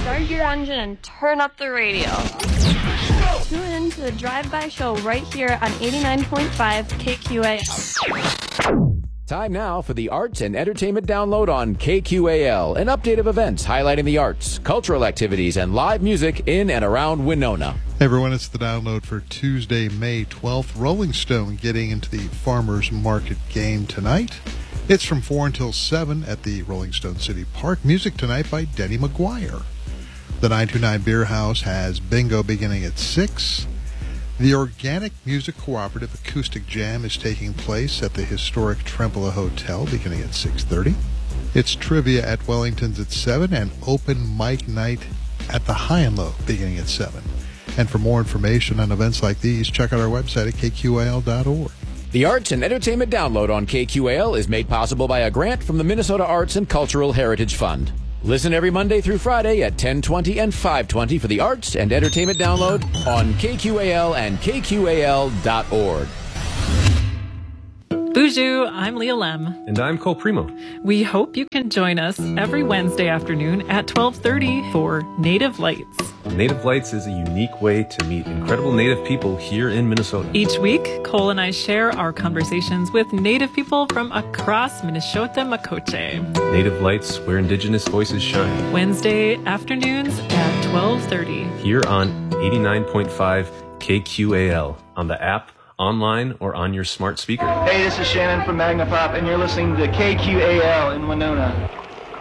Start your engine and turn up the radio. Tune in to the Drive-By Show right here on 89.5 KQAL. Time now for the Arts and Entertainment Download on KQAL, an update of events highlighting the arts, cultural activities, and live music in and around Winona. Hey everyone, it's the download for Tuesday, May 12th. Rolling Stone getting into the Farmers Market game tonight. It's from 4 until 7 at the Rolling Stone City Park. Music tonight by Denny McGuire. The 929 Beer House has bingo beginning at 6. The Organic Music Cooperative Acoustic Jam is taking place at the historic Trempealeau Hotel beginning at 6:30. It's trivia at Wellington's at 7 and open mic night at the High and Low beginning at 7. And for more information on events like these, check out our website at kqal.org. The Arts and Entertainment Download on KQAL is made possible by a grant from the Minnesota Arts and Cultural Heritage Fund. Listen every Monday through Friday at 10:20 and 5:20 for the Arts and Entertainment Download on KQAL and KQAL.org. Bonjour, I'm Leah Lem. And I'm Cole Primo. We hope you can join us every Wednesday afternoon at 12:30 for Native Lights. Native Lights is a unique way to meet incredible Native people here in Minnesota. Each week, Cole and I share our conversations with Native people from across Minnesota Makoche. Native Lights, where Indigenous voices shine. Wednesday afternoons at 12:30. Here on 89.5 KQAL, on the app, online, or on your smart speaker. Hey, this is Shannon from Magnapop, and you're listening to KQAL in Winona.